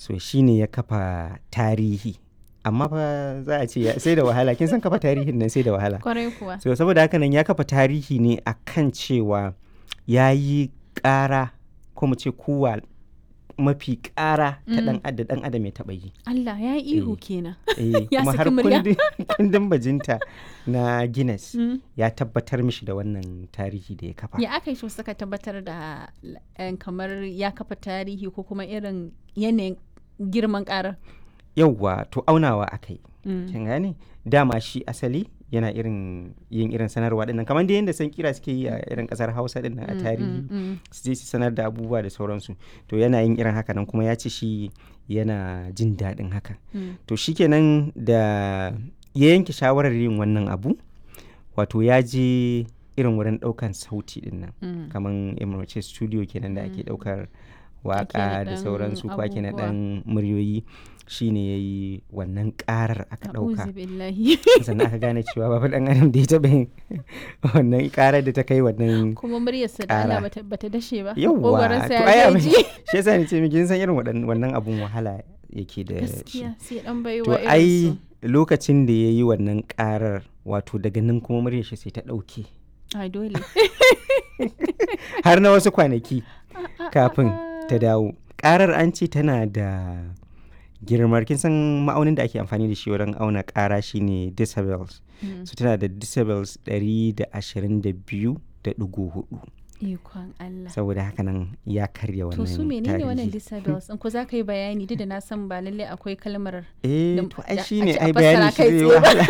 so shine ya kafa tarihi, amma fa za a ce sai da wahala, kin san kafa tarihin nan sai da wahala. Kwarai kuwa. So saboda haka nan ya kafa tarihi ne akan cewa ya yi ƙara ko mu ce kuwa mafi ƙara ta ɗan adam ya taɓa yi. Allah ya yi ihu kenan. Ya kuma har saki murya. kundin bajinta na Guinness ya tabbatar mishi da wannan tarihi da ya kafa. Ya aka yi su suka tabbatar da kamar ya kafa tarihi ko kuma irin yanayin girman ƙarar? Yauwa to aunawa aka yi. Kin gane? Dama shi asali yana yin irin sanarwa dinnan kamar da yadda san kira suke yi a irin kasar Hausa dinnan a tarihi su je su sanar da abubuwa da sauransu, to yana yin irin haka nan, kuma ya ce shi yana jin daɗin haka. To shikenan da ya yanke shawarar yin wannan abu, wato ya je irin wurin ɗaukan sauti dinnan kamar emirce studio kenan da ake ɗaukar waka da sauransu, ko ake naɗan muryoyi, shine ya yi wannan karar aka ɗauka, sannan aka gane cewa babu ɗan adam da ya taɓa yin wannan karar da ta kai wannan kuma muryarsa da Allah bata dashe ba. Yawwa to ai abin shi yasa ni ce miki san irin wannan abun wahala yake da shi. Gaskiya sai dan baiwa To irin ai su. lokacin da ya yi wannan karar, wato daga nan kuma muryar shi sai ta ɗauke Ai dole. har na wasu kwanaki kafin ta dawo. Karar an ce tana da girmar, kin san ma'aunin da ake amfani da shi wurin auna kara shine decibels. So tana da decibels 122.4. Ikon Allah. Saboda haka nan ya karya wannan To su menene wannan tarihi. disabilities? In ko za ka yi bayani duk da na san ba lallai akwai kalmar To ai da shine a ai fassara bayanin shi kai zai tsaye ba. wahala.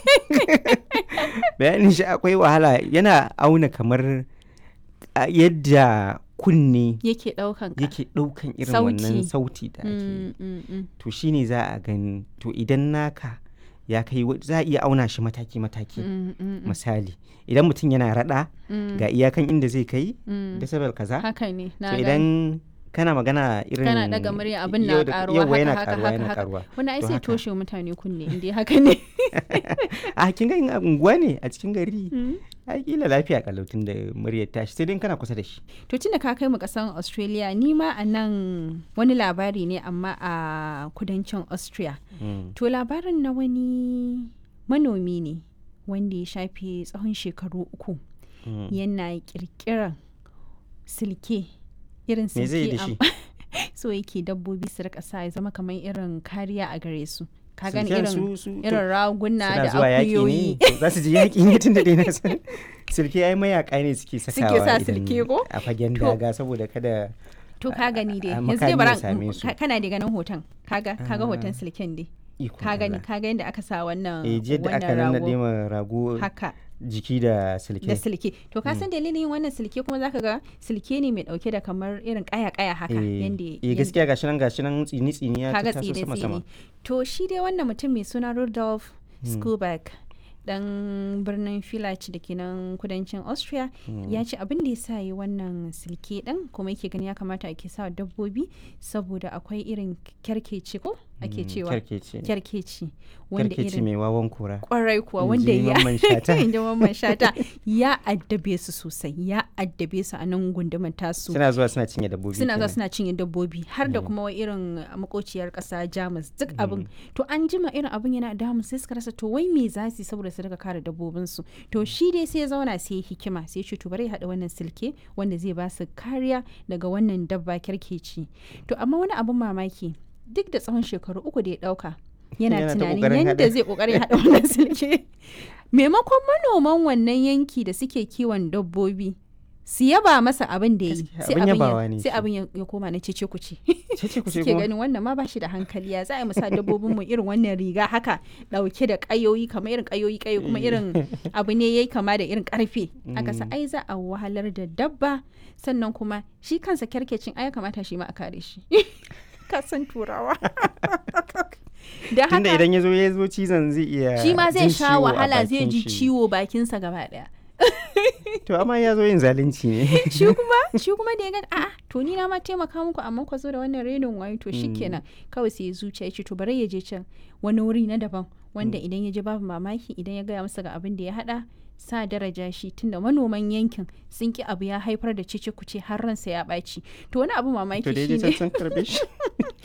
Bayanin shi akwai wahala, yana auna kamar yadda kunne yake ɗaukan ka. yake ɗaukan irin Sauti. wannan sauti da ake yi. To shine za a gani, to idan naka ya kai za a iya auna shi mataki-mataki. Misali idan mutum yana rada ga iyakan inda zai kai decibel kaza, Haka ne. so Na gani. idan kana magana irin Kana daga murya abin na yau da- karuwa yauwa yana haka karuwa haka yana haka. karuwa. Wani ai To sai haka. toshe mutane kunne inda haka ne. A kin ga in a unguwa ne a cikin gari ai kila lafiya kalautin da muryar tashi, sai dai in kana kusa da shi. To tunda ka kai mu kasan Australia, ni ma a nan wani labari ne amma a kudancin Austria. To labarin na wani manomi ne wanda ya shafe tsawon shekaru 3 yana kirkiran silke, irin Me zai yi da silke so yake dabbobi su rika sa ya zama kamar irin kariya a gare su. Ka gani Silken irin raguna suna da zuwa yaƙi akuyoyi. ne, to za su je yaƙi ne tun da dai na san silke ai mayaka ne suke sakawa sa idan silke ko? a fagen To. daga saboda kada To ka gani dai, a yanzu dai makami bara ya same su. kana da ganin hoton, kaga hoton silken dai. ikon Ka gani Allah. ka ga yadda aka sa wannan Jiya da aka wannan nannaɗe rago ma rago haka jiki da da silke. silke. To ka san dalilin yin wannan silke kuma zaka ga silke ne mai dauke da kamar irin kaya haka yanda Gaskiya gashi nan tsini ya kaga taso sama sama. tsine. To shi dai wannan mutum mai suna Rudolf Skuback dan birnin Village da ke nan kudancin Austria ya ce abin da ya sa yi wannan silke din kuma yake gani ya kamata ake sa dabbobi saboda akwai irin kyarkeci ko ake cewa kyarkeci wanda Kyarkeci irin mai wawan kura. kwarai kuwa In wanda ji ya Mamman Shata. in ji Mamman Shata ya addabe su sosai, ya addabe su a nan gundumar tasu. Suna zuwa suna cinye dabbobi. Suna zuwa kenan. suna cinye dabbobi har da kuma wai irin makociyar kasa Jamus duk abin. To an jima irin abin yana damun sai suka rasa to wai me za su yi saboda su daga kare dabbobinsu. To shi dai sai ya zauna sai ya hikima sai ya ce to bari ya haɗa wannan silke wanda zai ba su kariya daga wannan dabba kyarkeci. To amma wani abin mamaki duk da tsawon shekaru 3 da ya ɗauka yana Yana ta tunanin ƙoƙarin yadda haɗa. zai ƙoƙarin haɗa wannan silke. Maimakon manoman wannan yanki da suke kiwon dabbobi su yaba masa abin da ya yi Gaskiya, abin yabawa ne sai shi. abin ya koma na cece kuce. Cece kuce Suke kuma. ganin wannan ma ba shi da hankali, ya za a yi musa dabbobin mu irin wannan riga haka dauke da kayoyi kamar irin kayoyi kuma irin abu ne yayi kama da irin karfe aka sa ai za a wahalar da dabba sannan kuma shi kansa kyarkecin ai ya kamata shi ma a kare shi. Ka san turawa. Da Tunda haka idan ya zo cizon zai iya shi ma zai jin sha ciwo a wahala zai bakin ji shi. ciwo bakinsa gaba daya. To amma ya zo yin zalunci ne. shi kuma da ya ga a'a to ni na ma taimaka muku amma ku zo da wannan renin wayo to shikenan kawai sai ya zuciya ya ce to bari ya je can wani wuri na daban wanda idan ya je babu mamaki idan ya gaya masa ga abin da ya hada sa daraja shi tunda manoman yankin sun ki abu ya haifar da cece kuce har ransa ya ɓaci to wani abu mamaki To da ya je shine can sun karbe shi.